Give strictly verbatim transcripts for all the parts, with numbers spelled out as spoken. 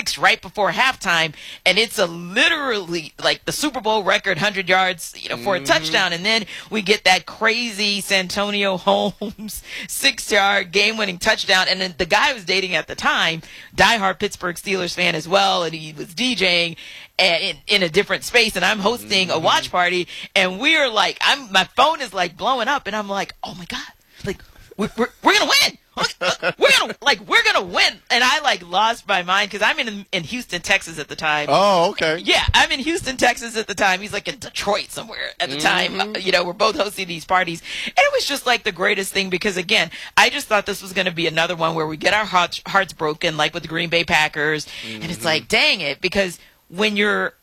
six right before halftime, and it's a literally like the Super Bowl record one hundred yards, you know, for a mm-hmm. touchdown. And then we get that crazy Santonio Holmes six-yard game-winning touchdown. And then the guy I was dating at the time, diehard Pittsburgh Steelers fan as well, and he was DJing in, in a different space, and I'm hosting mm-hmm. a watch party, and we're like, I'm my phone is like blowing up, and I'm like, oh my God, like we're we're, we're gonna win. We're gonna like we're gonna win, and I like lost my mind because I'm in in Houston, Texas at the time. Oh, okay. Yeah, I'm in Houston, Texas at the time. He's like in Detroit somewhere at the mm-hmm. time. You know, we're both hosting these parties, and it was just like the greatest thing because again, I just thought this was going to be another one where we get our hearts, hearts broken, like with the Green Bay Packers, mm-hmm. and it's like, dang it, because when you're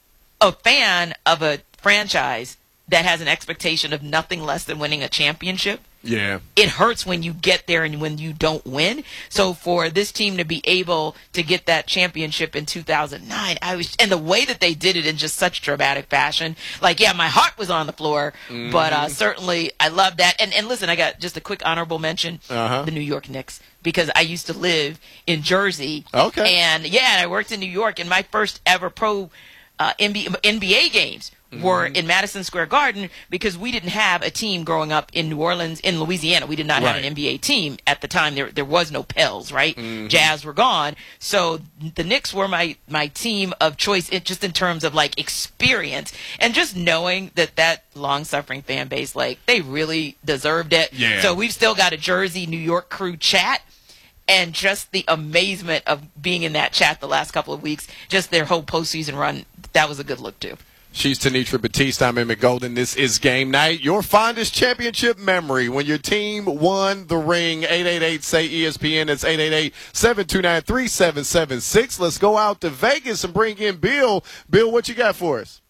a fan of a franchise that has an expectation of nothing less than winning a championship. Yeah. It hurts when you get there and when you don't win. So for this team to be able to get that championship in two thousand nine, I was, and the way that they did it in just such dramatic fashion, like, yeah, my heart was on the floor, mm-hmm. but uh, certainly I love that. And, and listen, I got just a quick honorable mention, uh-huh. the New York Knicks, because I used to live in Jersey. Okay. And, yeah, and I worked in New York, and my first ever pro uh, N B A games were in Madison Square Garden because we didn't have a team growing up in New Orleans, in Louisiana. We did not have right. an N B A team at the time. There there was no Pels, right? Mm-hmm. Jazz were gone. So the Knicks were my, my team of choice it, just in terms of, like, experience. And just knowing that that long-suffering fan base, like, they really deserved it. Yeah. So we've still got a Jersey, New York crew chat. And just the amazement of being in that chat the last couple of weeks, just their whole postseason run, that was a good look, too. She's Tenitra Batiste. I'm Emmett Golden. This is Game Night. Your fondest championship memory when your team won the ring. eight eight eight, S A Y, E S P N. It's eight eight eight, seven two nine, three seven seven six. Let's go out to Vegas and bring in Bill. Bill, what you got for us?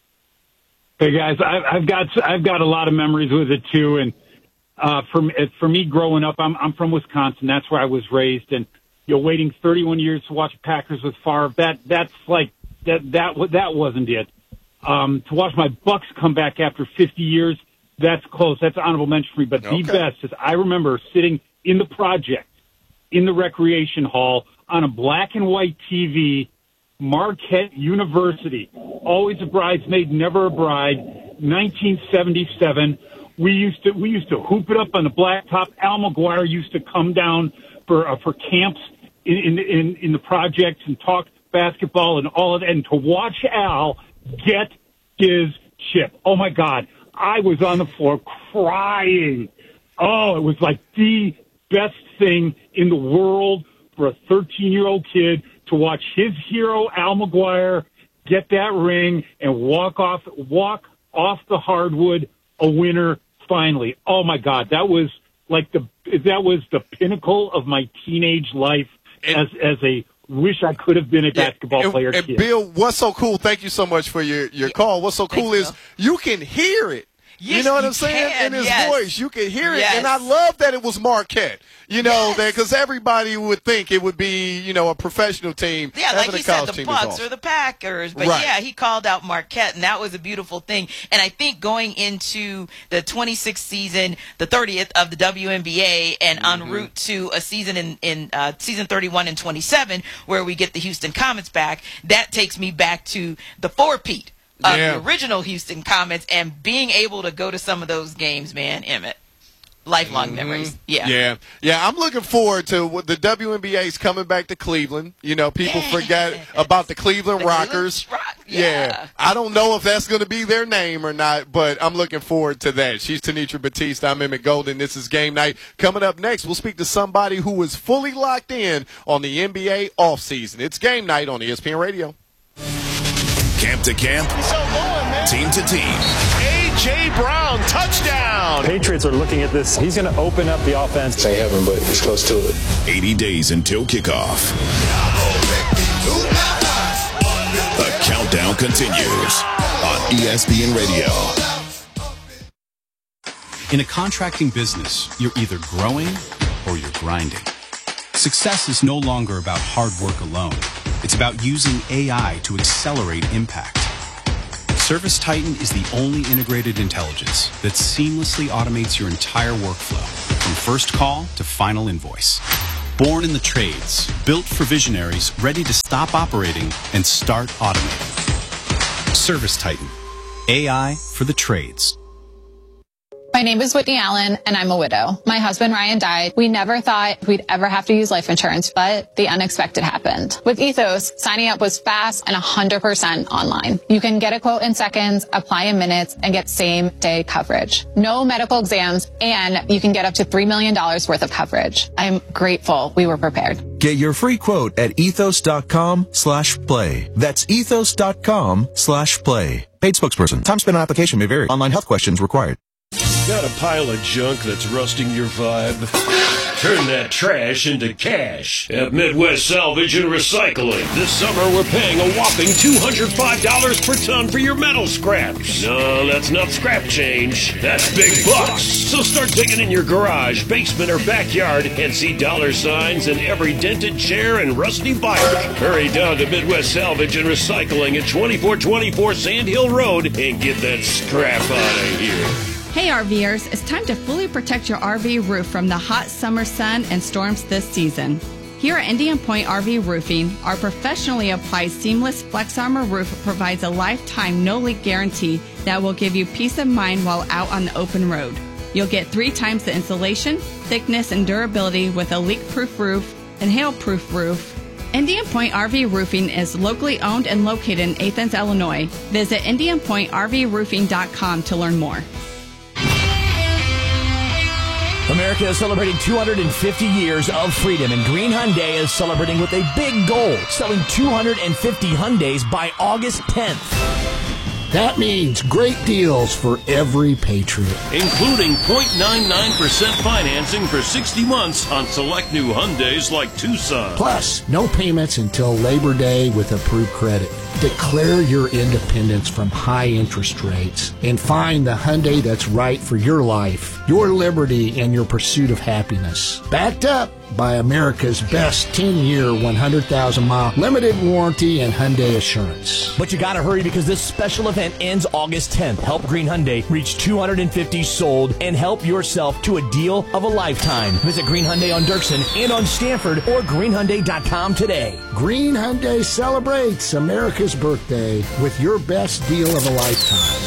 Hey, guys, I've got I've got a lot of memories with it, too. And uh, for, for me growing up, I'm, I'm from Wisconsin. That's where I was raised. And, you know, waiting thirty-one years to watch Packers with Favre, that, that's like that, that, that wasn't it. Um, to watch my Bucks come back after fifty years, that's close. That's honorable mention for me. But okay. the best is I remember sitting in the project, in the recreation hall, on a black and white T V, Marquette University. Always a bridesmaid, never a bride. nineteen seventy-seven. We used to we used to hoop it up on the blacktop. Al McGuire used to come down for uh, for camps in, in in in the projects and talk basketball and all of that. And to watch Al get his chip. Oh, my God. I was on the floor crying. Oh, it was like the best thing in the world for a thirteen-year-old kid to watch his hero, Al McGuire, get that ring and walk off, walk off the hardwood a winner finally. Oh, my God. That was like the that was the pinnacle of my teenage life as as a wish I could have been a yeah, basketball and, player. And kid. Bill, what's so cool? Thank you so much for your, your yeah. call. What's so cool Thanks, is Bill. you can hear it. Yes, you know what you I'm saying? can, In his yes. voice, you can hear it, yes. and I love that it was Marquette. You know, yes. that because everybody would think it would be, you know, a professional team. Yeah, like he said, the Bucks or the Packers. But right. yeah, he called out Marquette, and that was a beautiful thing. And I think going into the twenty-sixth season, the thirtieth of the W N B A, and mm-hmm. en route to a season in, in uh, season thirty-one and twenty-seven, where we get the Houston Comets back, that takes me back to the four-peat of yeah. the original Houston Comets, and being able to go to some of those games, man, Emmett. Lifelong mm-hmm. memories. Yeah. Yeah. Yeah. I'm looking forward to what the W N B A's coming back to Cleveland. You know, people yes. forget about the Cleveland the Rockers. Cleveland Rock. Yeah. yeah. I don't know if that's going to be their name or not, but I'm looking forward to that. She's Tenitra Batiste. I'm Emmett Golden. This is Game Night. Coming up next, we'll speak to somebody who is fully locked in on the N B A offseason. It's Game Night on E S P N Radio. Camp to camp, team to team. A J. Brown, touchdown! Patriots are looking at this. He's going to open up the offense. Ain't heaven, but it's close to it. eighty days until kickoff. The countdown continues on E S P N Radio. In a contracting business, you're either growing or you're grinding. Success is no longer about hard work alone. It's about using A I to accelerate impact. ServiceTitan is the only integrated intelligence that seamlessly automates your entire workflow, from first call to final invoice. Born in the trades, built for visionaries ready to stop operating and start automating. Service Titan. A I for the trades. My name is Whitney Allen, and I'm a widow. My husband, Ryan, died. We never thought we'd ever have to use life insurance, but the unexpected happened. With Ethos, signing up was fast and one hundred percent online. You can get a quote in seconds, apply in minutes, and get same-day coverage. No medical exams, and you can get up to three million dollars worth of coverage. I'm grateful we were prepared. Get your free quote at ethos.com slash play. That's ethos.com slash play. Paid spokesperson. Time spent on application may vary. Online health questions required. Got a pile of junk that's rusting your vibe? Turn that trash into cash at Midwest Salvage and Recycling. This summer, we're paying a whopping two hundred five dollars per ton for your metal scraps. No, that's not scrap change. That's big bucks. So start digging in your garage, basement, or backyard and see dollar signs in every dented chair and rusty bike. Hurry down to Midwest Salvage and Recycling at twenty-four twenty-four Sand Hill Road and get that scrap out of here. Hey RVers, it's time to fully protect your R V roof from the hot summer sun and storms this season. Here at Indian Point R V Roofing, our professionally applied seamless Flex Armor roof provides a lifetime no-leak guarantee that will give you peace of mind while out on the open road. You'll get three times the insulation, thickness, and durability with a leak-proof roof and hail-proof roof. Indian Point R V Roofing is locally owned and located in Athens, Illinois. Visit indian point r v roofing dot com to learn more. America is celebrating two hundred fifty years of freedom, and Green Hyundai is celebrating with a big goal, selling two hundred fifty Hyundais by August tenth. That means great deals for every Patriot. Including zero point nine nine percent financing for sixty months on select new Hyundais like Tucson. Plus, no payments until Labor Day with approved credit. Declare your independence from high interest rates and find the Hyundai that's right for your life, your liberty, and your pursuit of happiness. Backed up by America's best ten-year, one hundred thousand mile limited warranty and Hyundai Assurance. But you gotta hurry because this special event ends August tenth. Help Green Hyundai reach two hundred fifty sold and help yourself to a deal of a lifetime. Visit Green Hyundai on Dirksen and on Stanford or green hyundai dot com today. Green Hyundai celebrates America's birthday with your best deal of a lifetime.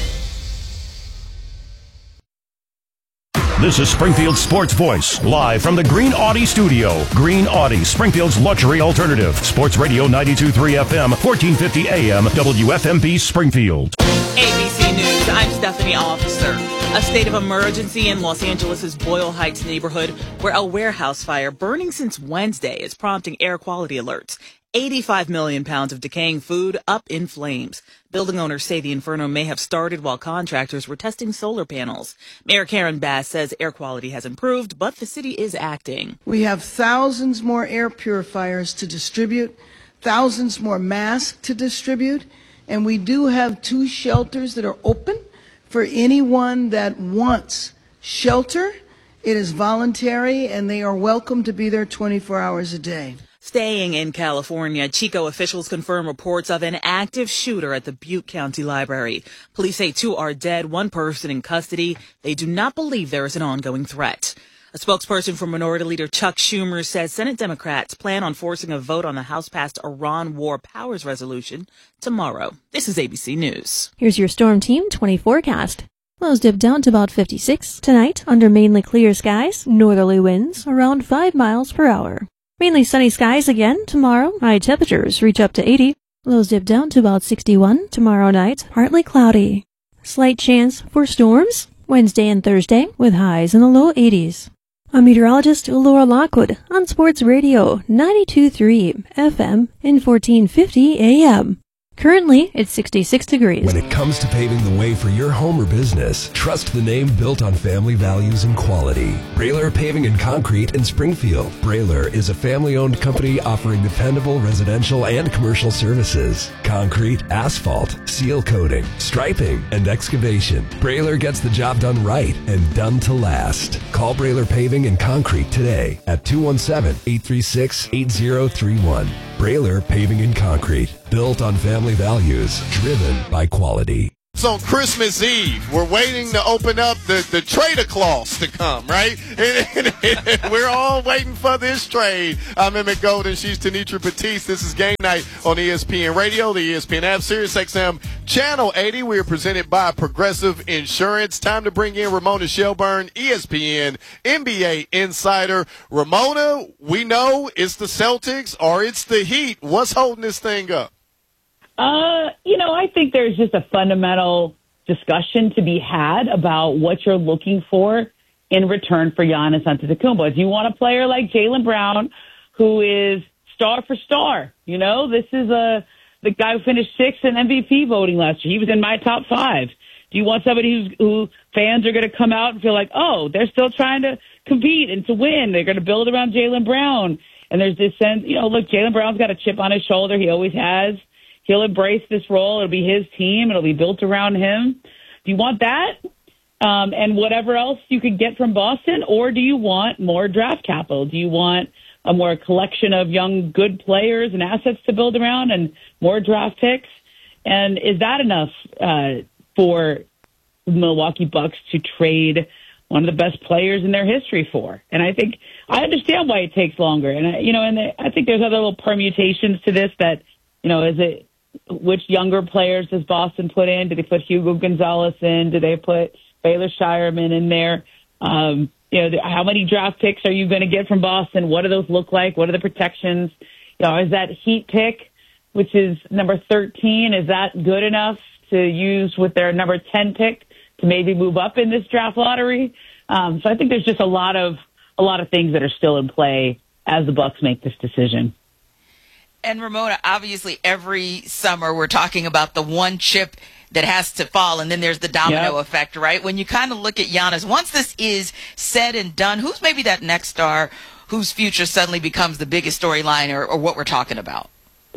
This is Springfield Sports Voice, live from the Green Audi studio. Green Audi, Springfield's luxury alternative. Sports Radio ninety-two point three F M, fourteen fifty A M, W F M B Springfield. A B C News, I'm Stephanie Officer. A state of emergency in Los Angeles' Boyle Heights neighborhood, where a warehouse fire burning since Wednesday is prompting air quality alerts. eighty-five million pounds of decaying food up in flames. Building owners say the inferno may have started while contractors were testing solar panels. Mayor Karen Bass says air quality has improved, but the city is acting. We have thousands more air purifiers to distribute, thousands more masks to distribute, and we do have two shelters that are open for anyone that wants shelter. It is voluntary, and they are welcome to be there twenty-four hours a day. Staying in California, Chico officials confirm reports of an active shooter at the Butte County Library. Police say two are dead, one person in custody. They do not believe there is an ongoing threat. A spokesperson for Minority Leader Chuck Schumer says Senate Democrats plan on forcing a vote on the House-passed Iran War Powers Resolution tomorrow. This is A B C News. Here's your Storm Team twenty forecast. Lows dip down to about fifty-six. Tonight, under mainly clear skies, northerly winds around five miles per hour. Mainly sunny skies again tomorrow. High temperatures reach up to eighty. Lows dip down to about sixty-one. Tomorrow night, partly cloudy. Slight chance for storms Wednesday and Thursday with highs in the low eighties. I'm meteorologist Laura Lockwood on Sports Radio ninety-two point three F M and fourteen fifty A M. Currently, it's sixty-six degrees. When it comes to paving the way for your home or business, trust the name built on family values and quality. Brailer Paving and Concrete in Springfield. Brailer is a family-owned company offering dependable residential and commercial services. Concrete, asphalt, seal coating, striping, and excavation. Brailer gets the job done right and done to last. Call Brailer Paving and Concrete today at two one seven, eight three six, eight zero three one. Brailer Paving and Concrete. Built on family values, driven by quality. on Christmas Eve. We're waiting to open up the, the trader clause to come, right? And, and, and we're all waiting for this trade. I'm Emmett Golden. She's Tenitra Batiste. This is Game Night on E S P N Radio, the E S P N app, Sirius X M Channel eighty. We are presented by Progressive Insurance. Time to bring in Ramona Shelburne, E S P N N B A insider. Ramona, we know it's the Celtics or it's the Heat. What's holding this thing up? Uh, you know, I think there's just a fundamental discussion to be had about what you're looking for in return for Giannis Antetokounmpo. Do you want a player like Jaylen Brown, who is star for star? You know, this is a the guy who finished sixth in M V P voting last year. He was in my top five. Do you want somebody who's, who fans are going to come out and feel like, oh, they're still trying to compete and to win? They're going to build around Jaylen Brown. And there's this sense, you know, look, Jaylen Brown's got a chip on his shoulder. He always has. He'll embrace this role. It'll be his team. It'll be built around him. Do you want that? Um, and whatever else you could get from Boston? Or do you want more draft capital? Do you want a more collection of young, good players and assets to build around and more draft picks? And is that enough uh, for the Milwaukee Bucks to trade one of the best players in their history for? And I think I understand why it takes longer. And, I, you know, and I think there's other little permutations to this that, you know, is it, which younger players does Boston put in? Do they put Hugo Gonzalez in? Do they put Baylor Shireman in there? Um, you know, how many draft picks are you going to get from Boston? What do those look like? What are the protections? You know, is that Heat pick, which is number thirteen, is that good enough to use with their number ten pick to maybe move up in this draft lottery? Um, so I think there's just a lot of a lot of things that are still in play as the Bucks make this decision. And Ramona, obviously every summer we're talking about the one chip that has to fall, and then there's the domino Yep. effect, right? When you kind of look at Giannis, once this is said and done, who's maybe that next star whose future suddenly becomes the biggest storyline or, or what we're talking about?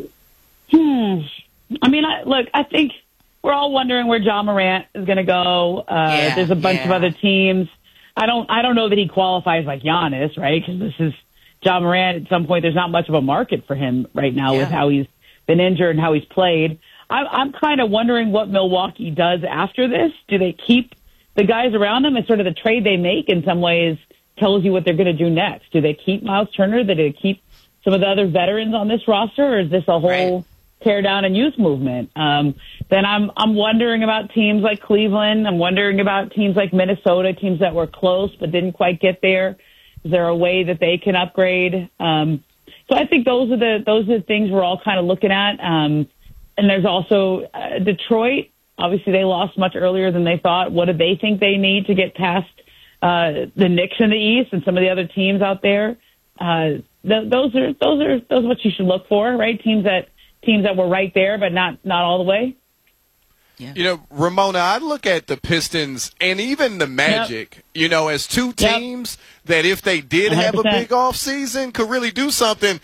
Hmm. I mean, I, look, I think we're all wondering where John Morant is going to go. Uh, Yeah, there's a bunch yeah. of other teams. I don't, I don't know that he qualifies like Giannis, right? Because this is John Morant. At some point, there's not much of a market for him right now Yeah. with how he's been injured and how he's played. I'm, I'm kind of wondering what Milwaukee does after this. Do they keep the guys around them? It's sort of the trade they make in some ways tells you what they're going to do next. Do they keep Miles Turner? Do they keep some of the other veterans on this roster, or is this a whole Right. tear down and youth movement? Um, then I'm I'm wondering about teams like Cleveland. I'm wondering about teams like Minnesota, teams that were close but didn't quite get there. Is there a way that they can upgrade? Um, so I think those are the those are the things we're all kind of looking at. Um, and there's also uh, Detroit. Obviously, they lost much earlier than they thought. What do they think they need to get past uh, the Knicks in the East and some of the other teams out there? Uh, th- those are those are those are what you should look for, right? Teams that teams that were right there, but not not all the way. Yeah. You know, Ramona, I look at the Pistons and even the Magic, yep. you know, as two teams yep. that if they did have a big off season could really do something.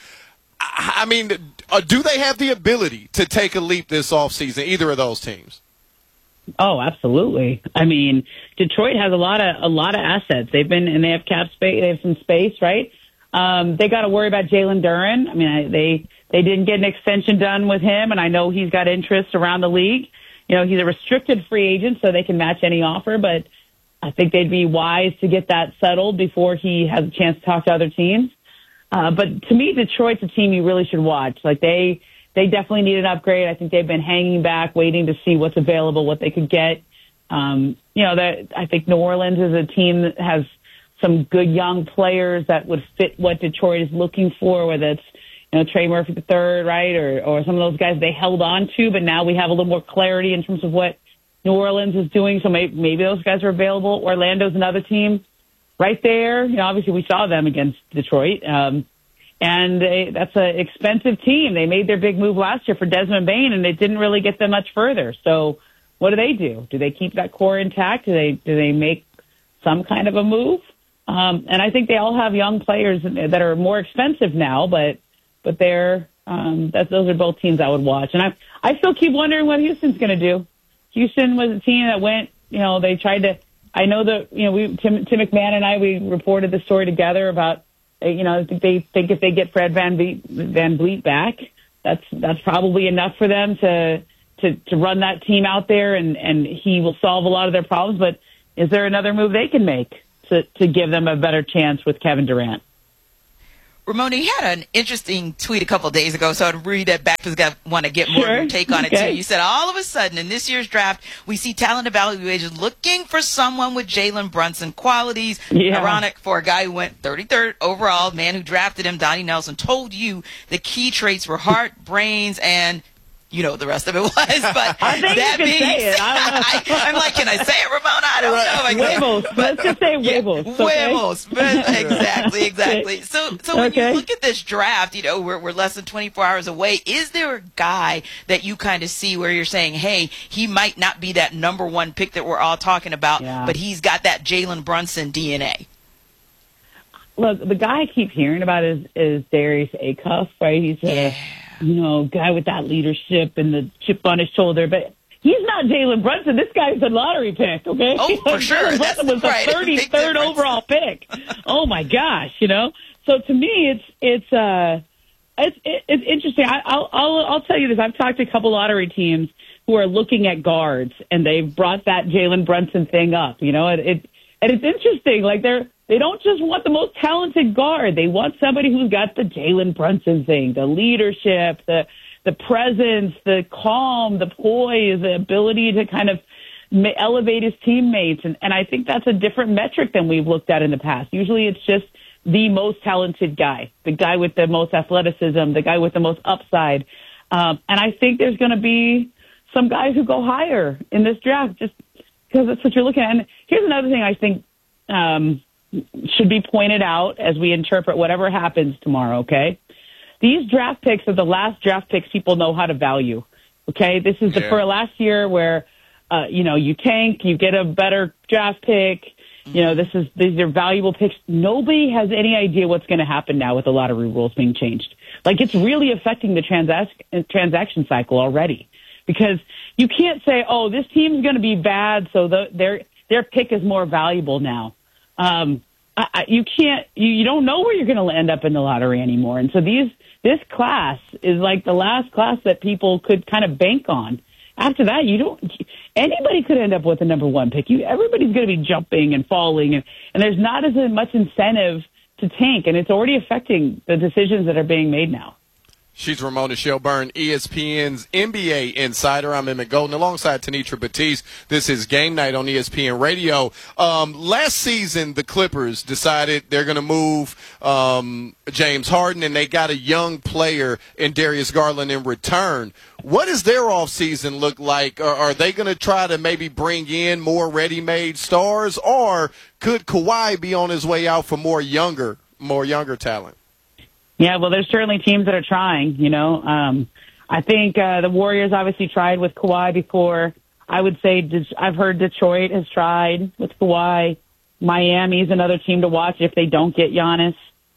I mean, uh, do they have the ability to take a leap this off season, either of those teams? Oh, absolutely. I mean, Detroit has a lot of a lot of assets. They've been and they have cap space. They have some space, right? Um, they got to worry about Jalen Duren. I mean, I, they they didn't get an extension done with him, and I know he's got interest around the league. You know, he's a restricted free agent, so they can match any offer. But I think they'd be wise to get that settled before he has a chance to talk to other teams. Uh, but to me, Detroit's a team you really should watch. Like they. They definitely need an upgrade. I think they've been hanging back, waiting to see what's available, what they could get. Um, you know, that I think New Orleans is a team that has some good young players that would fit what Detroit is looking for, whether it's, you know, Trey Murphy the third, right, or, or some of those guys they held on to, but now we have a little more clarity in terms of what New Orleans is doing, so maybe, maybe those guys are available. Orlando's another team right there. You know, obviously we saw them against Detroit. Um, And they, that's an expensive team. They made their big move last year for Desmond Bane, and it didn't really get them much further. So what do they do? Do they keep that core intact? Do they do they make some kind of a move? Um, and I think they all have young players that are more expensive now, but but they're um, that those are both teams I would watch. And I I still keep wondering what Houston's going to do. Houston was a team that went, you know, they tried to. I know that you know we Tim, Tim McMahon and I we reported the story together about. You know, they think if they get Fred Van Vliet, Van Vliet back, that's that's probably enough for them to to, to run that team out there, and, and he will solve a lot of their problems. But is there another move they can make to, to give them a better chance with Kevin Durant? Ramona, you had an interesting tweet a couple of days ago, so I'd read that back because I want to get more Sure. of your take on Okay. it, too. You said, all of a sudden, in this year's draft, we see talent evaluators looking for someone with Jalen Brunson qualities. Yeah. Ironic for a guy who went thirty-third overall, man who drafted him, Donnie Nelson, told you the key traits were heart, brains, and you know the rest of it was. But I think that you can being say it. I don't know. I, I'm like, can I say it, Ramona? I don't know if I can. Huevos. Let's just say huevos. Okay? Huevos. Exactly, exactly. So, so when Okay. you look at this draft, you know, we're, we're less than twenty-four hours away. Is there a guy that you kind of see where you're saying, hey, he might not be that number one pick that we're all talking about, Yeah. but he's got that Jalen Brunson D N A? Look, the guy I keep hearing about is, is Darius Acuff, right? He's a, you know, guy with that leadership and the chip on his shoulder, but he's not Jalen Brunson. This guy's a lottery pick, okay? Oh, for sure. Jalen That's Brunson was the right. Big thirty-third difference. overall pick. Oh my gosh, you know? So to me, it's, it's, uh, it's, it's interesting. I, I'll, I'll, I'll tell you this. I've talked to a couple lottery teams who are looking at guards, and they've brought that Jalen Brunson thing up, you know, it, it and it's interesting. Like they're, they don't just want the most talented guard. They want somebody who's got the Jalen Brunson thing, the leadership, the, the presence, the calm, the poise, the ability to kind of ma- elevate his teammates. And, and I think that's a different metric than we've looked at in the past. Usually it's just the most talented guy, the guy with the most athleticism, the guy with the most upside. Um, and I think there's going to be some guys who go higher in this draft just because that's what you're looking at. And here's another thing I think um, should be pointed out as we interpret whatever happens tomorrow, okay? These draft picks are the last draft picks people know how to value, okay? This is the Yeah. for last year where, uh, you know, you tank, you get a better draft pick. You know, this is these are valuable picks. Nobody has any idea what's going to happen now with the lottery rules being changed. Like, it's really affecting the transac- transaction cycle already. Because you can't say, oh, this team's going to be bad, so the, their their pick is more valuable now. Um, I, I, you can't, you, you don't know where you're going to end up in the lottery anymore. And so these this class is like the last class that people could kind of bank on. After that, you don't. Anybody could end up with a number one pick. You, everybody's going to be jumping and falling, and, and there's not as much incentive to tank, and it's already affecting the decisions that are being made now. She's Ramona Shelburne, E S P N's N B A insider. I'm Emmett Golden alongside Tanitra Batiste. This is Game Night on E S P N Radio. Um, last season, the Clippers decided they're going to move um, James Harden, and they got a young player in Darius Garland in return. What does their offseason look like? Are, are they going to try to maybe bring in more ready-made stars, or could Kawhi be on his way out for more younger, more younger talent? Yeah, well, there's certainly teams that are trying, you know. Um, I think uh, the Warriors obviously tried with Kawhi before. I would say De- I've heard Detroit has tried with Kawhi. Miami's another team to watch if they don't get Giannis.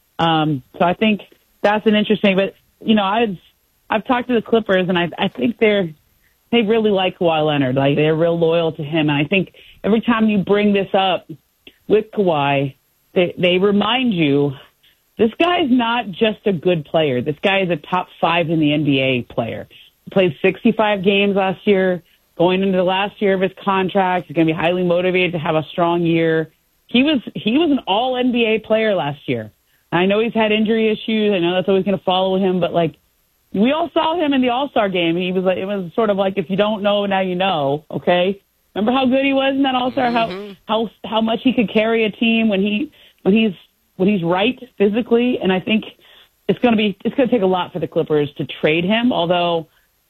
Um, so I think that's an interesting. But, you know, I've, I've talked to the Clippers, and I, I think they're they really like Kawhi Leonard. Like, they're real loyal to him. And I think every time you bring this up with Kawhi, they, they remind you – this guy's not just a good player. This guy is a top five in the N B A player. He played sixty-five games last year. Going into the last year of his contract, he's going to be highly motivated to have a strong year. He was he was an all N B A player last year. I know he's had injury issues. I know that's always going to follow him, but like we all saw him in the All-Star game. He was like it was sort of like if you don't know, now you know. Okay, remember how good he was in that All-Star? Mm-hmm. How how how much he could carry a team when he when he's when he's right physically, and I think it's going to be it's going to take a lot for the Clippers to trade him. Although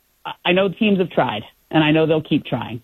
I know teams have tried, and I know they'll keep trying.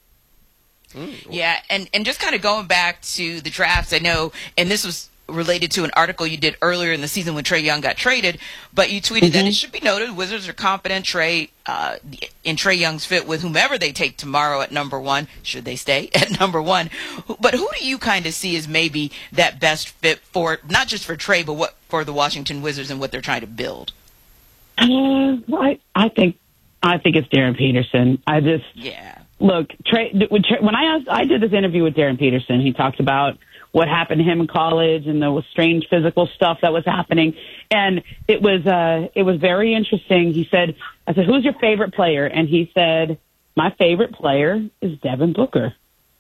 Yeah, and and just kind of going back to the drafts, I know, and this was related to an article you did earlier in the season when Trae Young got traded, but you tweeted mm-hmm. that it should be noted Wizards are confident Trae uh, in Trae Young's fit with whomever they take tomorrow at number one, should they stay at number one. But who do you kind of see as maybe that best fit for, not just for Trae, but what for the Washington Wizards and what they're trying to build? Uh, I, I think I think it's Darren Peterson. I just yeah. look, Trey, when, Trey, when I asked, I did this interview with Darren Peterson. He talked about what happened to him in college and the strange physical stuff that was happening. And it was, uh, it was very interesting. He said, I said, who's your favorite player? And he said, my favorite player is Devin Booker.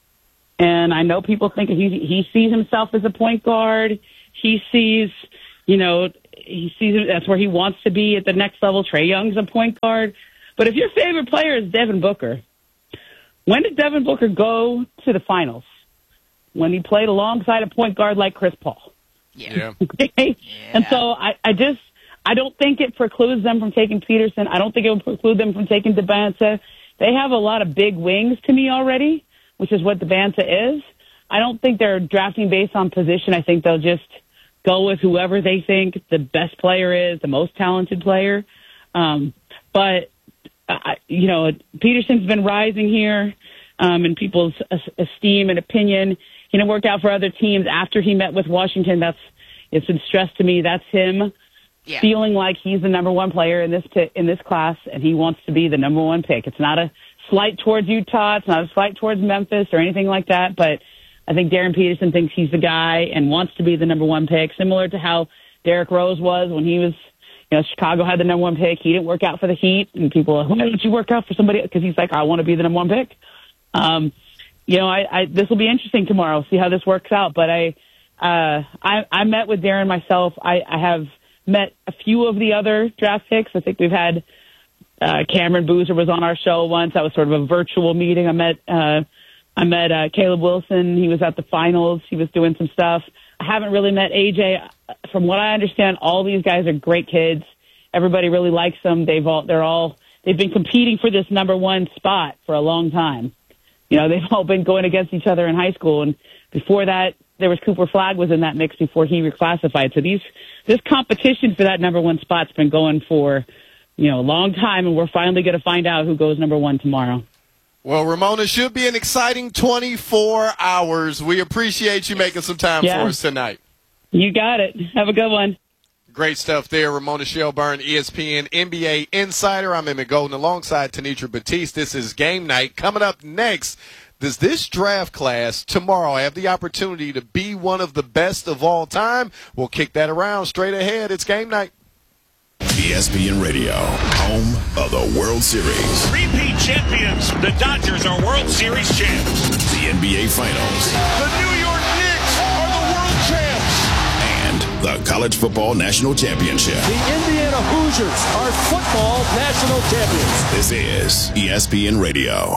And I know people think he, he sees himself as a point guard. He sees, you know, he sees that's where he wants to be at the next level. Trae Young's a point guard. But if your favorite player is Devin Booker, when did Devin Booker go to the finals? When he played alongside a point guard like Chris Paul. Yeah. Okay? Yeah. And so I, I just, I don't think it precludes them from taking Peterson. I don't think it would preclude them from taking Debanza. They have a lot of big wings to me already, which is what Debanza is. I don't think they're drafting based on position. I think they'll just go with whoever they think the best player is, the most talented player. Um, but, uh, you know, Peterson's been rising here um, in people's esteem and opinion. He didn't work out for other teams after he met with Washington. That's, it's been stressed to me. That's him yeah. feeling like he's the number one player in this t- in this class, and he wants to be the number one pick. It's not a slight towards Utah. It's not a slight towards Memphis or anything like that, but I think Darren Peterson thinks he's the guy and wants to be the number one pick, similar to how Derrick Rose was when he was, you know, Chicago had the number one pick. He didn't work out for the Heat, and people are like, why don't you work out for somebody? Because he's like, I want to be the number one pick. Um, you know, I, I this will be interesting tomorrow. See how this works out. But I, uh, I, I met with Darren myself. I, I have met a few of the other draft picks. I think we've had uh, Cameron Boozer was on our show once. That was sort of a virtual meeting. I met. Uh, I met uh, Caleb Wilson. He was at the finals. He was doing some stuff. I haven't really met A J. From what I understand, all these guys are great kids. Everybody really likes them. They've all they're all they've been competing for this number one spot for a long time. You know, they've all been going against each other in high school, and before that, there was Cooper Flagg was in that mix before he reclassified. So these this competition for that number one spot's been going for, you know, a long time, and we're finally going to find out who goes number one tomorrow. Well, Ramona, should be an exciting twenty-four hours. We appreciate you making some time yeah. for us tonight. You got it. Have a good one. Great stuff there. Ramona Shelburne, E S P N N B A Insider. I'm Emmett Golden alongside Tenitra Batiste. This is Game Night. Coming up next, does this draft class tomorrow have the opportunity to be one of the best of all time? We'll kick that around straight ahead. It's Game Night. E S P N Radio, home of the World Series. Repeat champions. The Dodgers are World Series champs. The N B A Finals. The New York Knicks are the world champs. And the College Football National Championship. The Indiana Hoosiers are football national champions. This is E S P N Radio.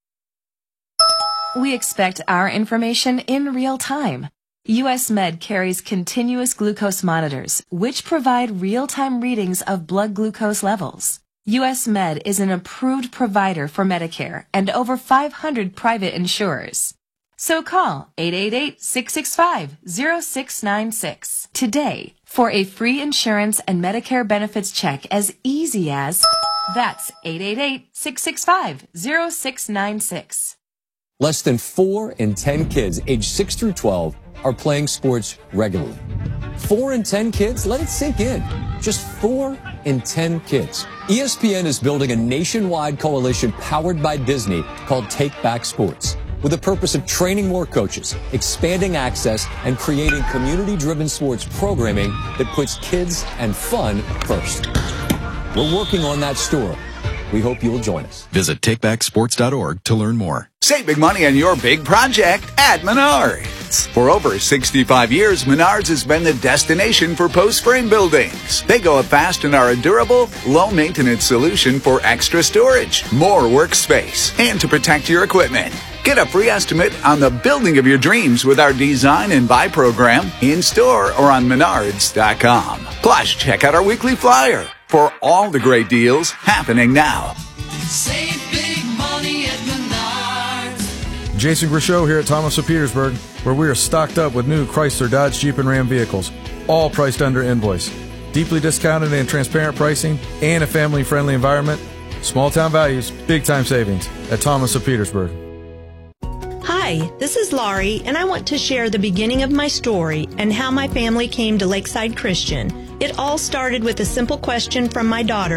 We expect our information in real time. U S Med carries continuous glucose monitors, which provide real-time readings of blood glucose levels. U S Med is an approved provider for Medicare and over five hundred private insurers. So call eight eight eight, six six five, zero six nine six today for a free insurance and Medicare benefits check as easy as that's eight eight eight, six six five, zero six nine six. Less than four in ten kids aged six through twelve are playing sports regularly. Four in ten kids? Let it sink in. Just four in ten kids. E S P N is building a nationwide coalition powered by Disney called Take Back Sports, with the purpose of training more coaches, expanding access, and creating community-driven sports programming that puts kids and fun first. We're working on that story. We hope you'll join us. Visit take back sports dot org to learn more. Save big money on your big project at Menards. For over sixty-five years, Menards has been the destination for post-frame buildings. They go up fast and are a durable, low-maintenance solution for extra storage, more workspace, and to protect your equipment. Get a free estimate on the building of your dreams with our Design and Buy program in-store or on menards dot com. Plus, check out our weekly flyer for all the great deals happening now. Save big money at Menards. Jason Grishow here at Thomas of Petersburg, where we are stocked up with new Chrysler, Dodge, Jeep, and Ram vehicles, all priced under invoice. Deeply discounted and transparent pricing and a family-friendly environment. Small-town values, big-time savings at Thomas of Petersburg. Hi, this is Laurie, and I want to share the beginning of my story and how my family came to Lakeside Christian. It all started with a simple question from my daughter: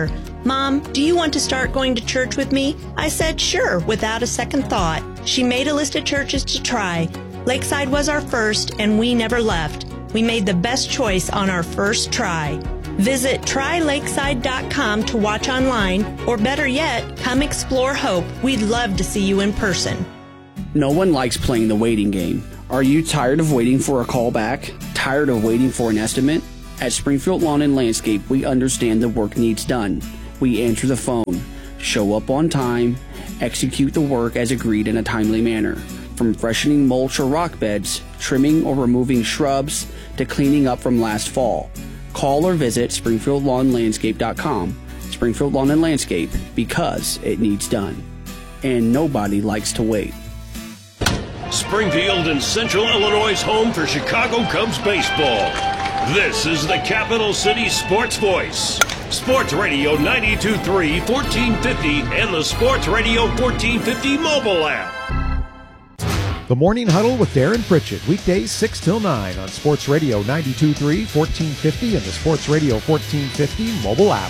"Mom, do you want to start going to church with me?" I said, "Sure," without a second thought. She made a list of churches to try. Lakeside was our first, and we never left. We made the best choice on our first try. Visit try lakeside dot com to watch online, or better yet, come explore Hope. We'd love to see you in person. No one likes playing the waiting game. Are you tired of waiting for a call back? Tired of waiting for an estimate? At Springfield Lawn and Landscape, we understand the work needs done. We answer the phone, show up on time, execute the work as agreed in a timely manner. From freshening mulch or rock beds, trimming or removing shrubs, to cleaning up from last fall. Call or visit springfield lawn landscape dot com. Springfield Lawn and Landscape, because it needs done. And nobody likes to wait. Springfield and Central Illinois' home for Chicago Cubs baseball. This is the Capital City Sports Voice. Sports Radio ninety-two point three, fourteen fifty, and the Sports Radio fourteen fifty mobile app. The Morning Huddle with Darren Pritchett, weekdays six till nine on Sports Radio ninety-two point three, fourteen fifty, and the Sports Radio fourteen fifty mobile app.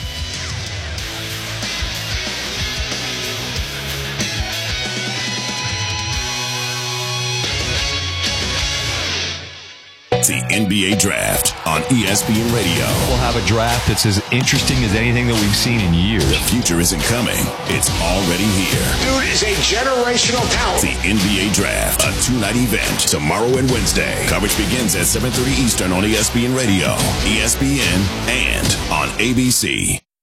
The N B A Draft on E S P N Radio. We'll have a draft that's as interesting as anything that we've seen in years. The future isn't coming. It's already here. Dude is a generational talent. The N B A Draft, a two-night event, tomorrow and Wednesday. Coverage begins at seven thirty Eastern on E S P N Radio, E S P N, and on A B C.